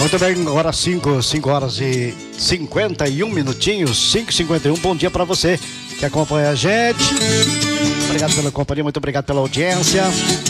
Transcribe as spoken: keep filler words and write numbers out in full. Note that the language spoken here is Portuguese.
Muito bem, agora cinco, cinco horas e cinquenta e um minutinhos, cinco e cinquenta e um. Bom dia para você que acompanha a gente. Obrigado pela companhia, muito obrigado pela audiência.